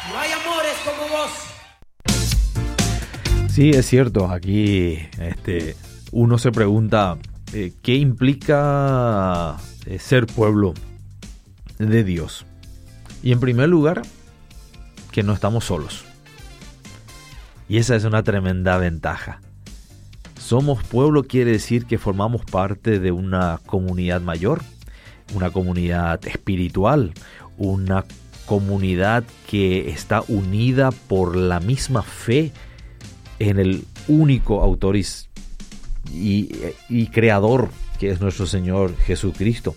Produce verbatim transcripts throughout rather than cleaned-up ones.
No hay amores como vos. Sí, es cierto. Aquí este, uno se pregunta eh, ¿qué implica eh, ser pueblo de Dios? Y en primer lugar, que no estamos solos. Y esa es una tremenda ventaja. Somos pueblo quiere decir que formamos parte de una comunidad mayor, una comunidad espiritual, una comunidad que está unida por la misma fe en el único autor y, y, y creador que es nuestro Señor Jesucristo.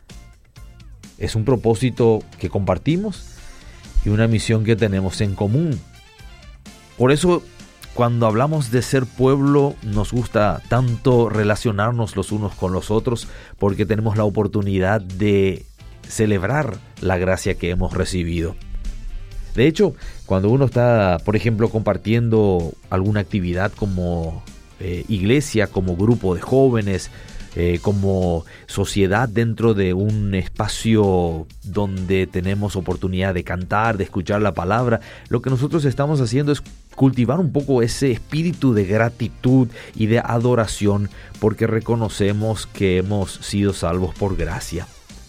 Es un propósito que compartimos y una misión que tenemos en común. Por eso, cuando hablamos de ser pueblo, nos gusta tanto relacionarnos los unos con los otros, porque tenemos la oportunidad de celebrar la gracia que hemos recibido. De hecho, cuando uno está, por ejemplo, compartiendo alguna actividad como eh, iglesia, como grupo de jóvenes, eh, como sociedad dentro de un espacio donde tenemos oportunidad de cantar, de escuchar la palabra, lo que nosotros estamos haciendo es cultivar un poco ese espíritu de gratitud y de adoración, porque reconocemos que hemos sido salvos por gracia.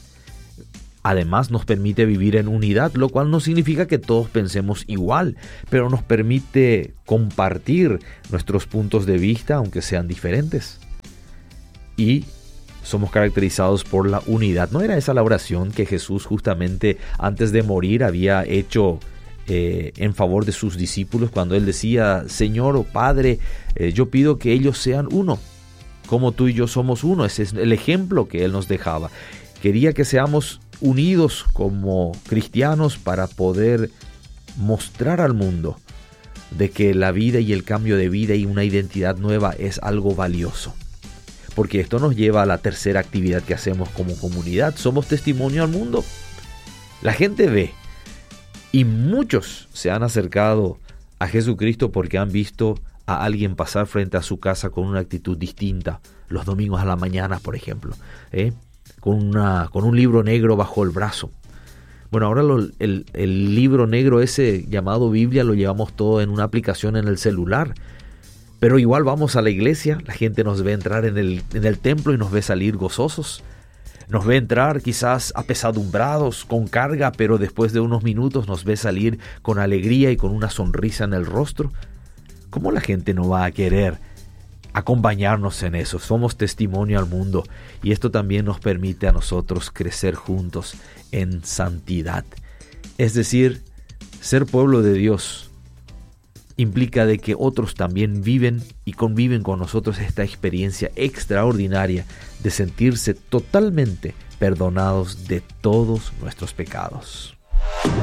Además, nos permite vivir en unidad, lo cual no significa que todos pensemos igual, pero nos permite compartir nuestros puntos de vista, aunque sean diferentes. Y somos caracterizados por la unidad. ¿No era esa la oración que Jesús justamente antes de morir había hecho eh, en favor de sus discípulos, cuando Él decía: Señor o Padre, eh, yo pido que ellos sean uno, como tú y yo somos uno? Ese es el ejemplo que Él nos dejaba. Quería que seamos unidos como cristianos para poder mostrar al mundo de que la vida y el cambio de vida y una identidad nueva es algo valioso. Porque esto nos lleva a la tercera actividad que hacemos como comunidad. Somos testimonio al mundo. La gente ve, y muchos se han acercado a Jesucristo porque han visto a alguien pasar frente a su casa con una actitud distinta, los domingos a la mañana, por ejemplo, ¿eh? Con, una, con un libro negro bajo el brazo. Bueno, ahora lo, el, el libro negro ese llamado Biblia lo llevamos todo en una aplicación en el celular. Pero igual vamos a la iglesia, la gente nos ve entrar en el, en el templo y nos ve salir gozosos. Nos ve entrar quizás apesadumbrados, con carga, pero después de unos minutos nos ve salir con alegría y con una sonrisa en el rostro. ¿Cómo la gente no va a querer acompañarnos en eso? Somos testimonio al mundo, y esto también nos permite a nosotros crecer juntos en santidad. Es decir, ser pueblo de Dios implica de que otros también viven y conviven con nosotros esta experiencia extraordinaria de sentirse totalmente perdonados de todos nuestros pecados.